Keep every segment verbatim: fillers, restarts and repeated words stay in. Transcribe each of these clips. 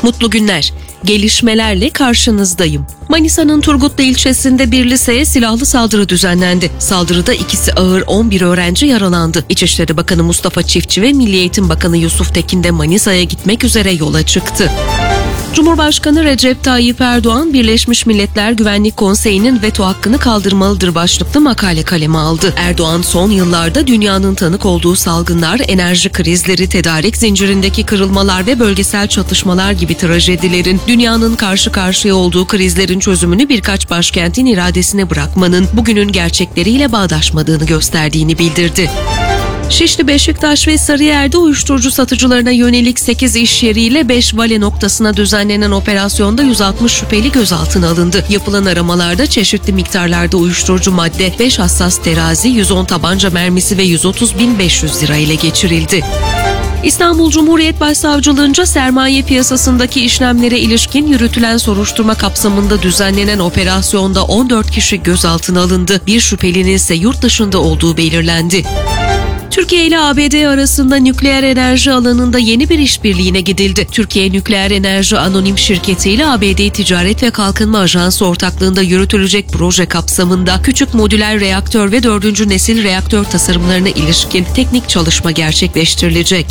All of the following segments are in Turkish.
Mutlu günler. Gelişmelerle karşınızdayım. Manisa'nın Turgutlu ilçesinde bir liseye silahlı saldırı düzenlendi. Saldırıda ikisi ağır on bir öğrenci yaralandı. İçişleri Bakanı Mustafa Çiftçi ve Milli Eğitim Bakanı Yusuf Tekin de Manisa'ya gitmek üzere yola çıktı. Cumhurbaşkanı Recep Tayyip Erdoğan, Birleşmiş Milletler Güvenlik Konseyi'nin veto hakkını kaldırmalıdır başlıklı makale kaleme aldı. Erdoğan, son yıllarda dünyanın tanık olduğu salgınlar, enerji krizleri, tedarik zincirindeki kırılmalar ve bölgesel çatışmalar gibi trajedilerin, dünyanın karşı karşıya olduğu krizlerin çözümünü birkaç başkentin iradesine bırakmanın bugünün gerçekleriyle bağdaşmadığını gösterdiğini bildirdi. Şişli, Beşiktaş ve Sarıyer'de uyuşturucu satıcılarına yönelik sekiz iş yeriyle beş vale noktasına düzenlenen operasyonda yüz altmış şüpheli gözaltına alındı. Yapılan aramalarda çeşitli miktarlarda uyuşturucu madde, beş hassas terazi, yüz on tabanca mermisi ve yüz otuz bin beş yüz lira ile geçirildi. İstanbul Cumhuriyet Başsavcılığınca sermaye piyasasındaki işlemlere ilişkin yürütülen soruşturma kapsamında düzenlenen operasyonda on dört kişi gözaltına alındı. Bir şüphelinin ise yurt dışında olduğu belirlendi. Türkiye ile A B D arasında nükleer enerji alanında yeni bir işbirliğine gidildi. Türkiye Nükleer Enerji Anonim Şirketi ile A B D Ticaret ve Kalkınma Ajansı ortaklığında yürütülecek proje kapsamında küçük modüler reaktör ve dördüncü nesil reaktör tasarımlarına ilişkin teknik çalışma gerçekleştirilecek.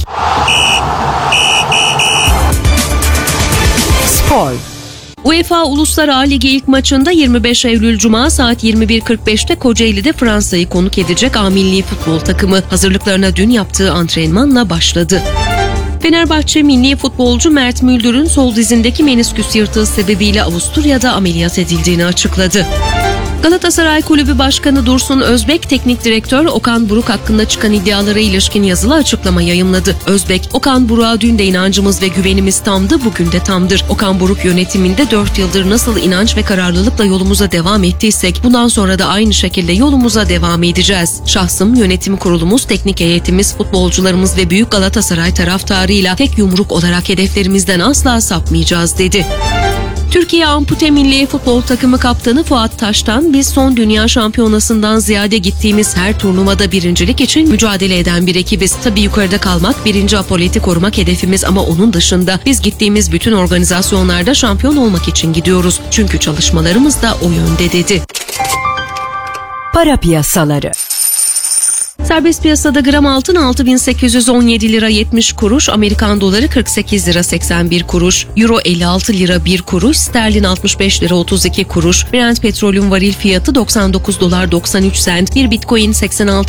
Spor. UEFA Uluslar A Ligi ilk maçında yirmi beş Eylül Cuma saat yirmi bir kırk beşte Kocaeli'de Fransa'yı konuk edecek A Milli Futbol takımı hazırlıklarına dün yaptığı antrenmanla başladı. Fenerbahçe milli futbolcu Mert Müldür'ün sol dizindeki menisküs yırtığı sebebiyle Avusturya'da ameliyat edildiğini açıkladı. Galatasaray Kulübü Başkanı Dursun Özbek, teknik direktör Okan Buruk hakkında çıkan iddialara ilişkin yazılı açıklama yayımladı. Özbek, Okan Buruk'a dün de inancımız ve güvenimiz tamdı, bugün de tamdır. Okan Buruk yönetiminde dört yıldır nasıl inanç ve kararlılıkla yolumuza devam ettiysek, bundan sonra da aynı şekilde yolumuza devam edeceğiz. Şahsım, yönetim kurulumuz, teknik heyetimiz, futbolcularımız ve Büyük Galatasaray taraftarıyla tek yumruk olarak hedeflerimizden asla sapmayacağız, dedi. Türkiye Ampute Milli Futbol Takımı Kaptanı Fuat Taş'tan, biz son dünya şampiyonasından ziyade gittiğimiz her turnuvada birincilik için mücadele eden bir ekibiz. Tabii yukarıda kalmak, birinci apoleti korumak hedefimiz ama onun dışında biz gittiğimiz bütün organizasyonlarda şampiyon olmak için gidiyoruz. Çünkü çalışmalarımız da o yönde, dedi. Para piyasaları. Serbest piyasada gram altın altı bin sekiz yüz on yedi lira yetmiş kuruş, Amerikan doları kırk sekiz lira seksen bir kuruş, Euro elli altı lira bir kuruş, sterlin altmış beş lira otuz iki kuruş, Brent petrolün varil fiyatı doksan dokuz dolar doksan üç sent, bir Bitcoin seksen altı